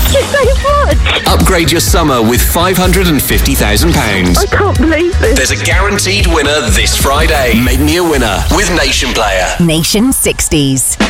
you so much. Upgrade your summer with £550,000. I can't believe this. There's a guaranteed winner this Friday. Make me a winner with Nation Player. Nation 60s.